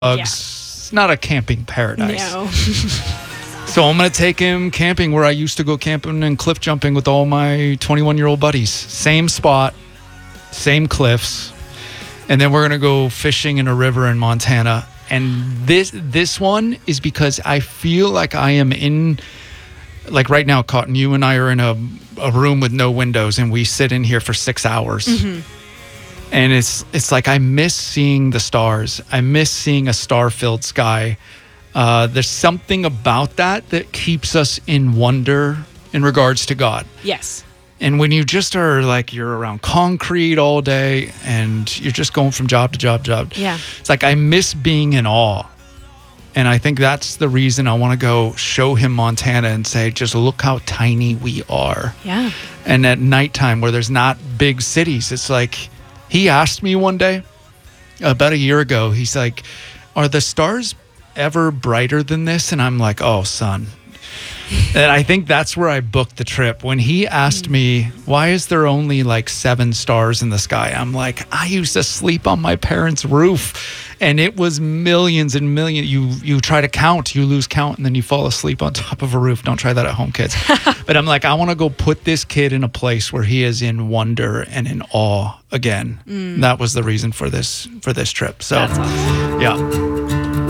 It's not a camping paradise. No. So I'm going to take him camping where I used to go camping and cliff jumping with all my 21-year-old buddies. Same spot, same cliffs. And then we're going to go fishing in a river in Montana. And this one is because I feel like I am in, like right now, Cotton, you and I are in a room with no windows, and we sit in here for 6 hours. Mm-hmm. And it's like I miss seeing the stars. I miss seeing a star-filled sky. There's something about that keeps us in wonder in regards to God. Yes. And when you just are like, you're around concrete all day and you're just going from job to job. Yeah. It's like I miss being in awe. And I think that's the reason I want to go show him Montana and say, just look how tiny we are. Yeah. And at nighttime where there's not big cities, it's like, he asked me one day, about a year ago, he's like, are the stars ever brighter than this? And I'm like, oh, son. And I think that's where I booked the trip. When he asked me, why is there only like 7 stars in the sky? I'm like, I used to sleep on my parents' roof and it was millions and millions. You try to count, you lose count, and then you fall asleep on top of a roof. Don't try that at home, kids. But I'm like, I want to go put this kid in a place where he is in wonder and in awe again. That was the reason for this trip. So, That's awesome. Yeah.